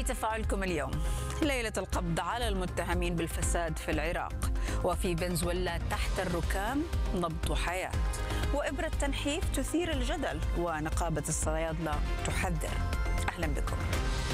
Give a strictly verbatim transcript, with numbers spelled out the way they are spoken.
في تفاعلكم اليوم. ليلة القبض على المتهمين بالفساد في العراق، وفي فنزويلا تحت الركام نبض حياة، وإبرة تنحيف تثير الجدل، ونقابة الصيادلة تحذر. أهلا بكم.